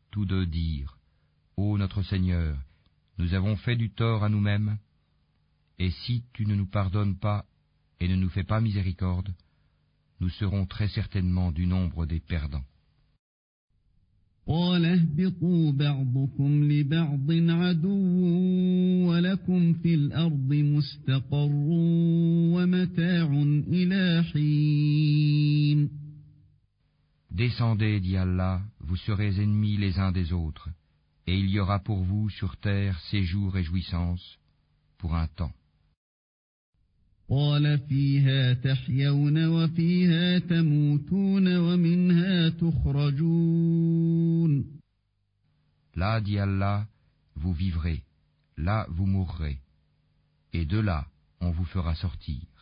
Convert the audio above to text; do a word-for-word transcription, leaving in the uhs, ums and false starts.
tous deux dirent, Ô notre Seigneur, nous avons fait du tort à nous-mêmes, et si tu ne nous pardonnes pas et ne nous fais pas miséricorde, nous serons très certainement du nombre des perdants. قال اهبطوا بعضكم لبعض عدو ولكم في الأرض مستقر ومتاع إلى حين. Descendez, dit Allah, vous serez ennemis les uns des autres, et il y aura pour vous sur terre séjour et jouissance pour un temps. قال فيها تحيون وفيها تموتون ومنها تخرجون. Là, dit Allah, vous vivrez, là vous mourrez, et de là on vous fera sortir.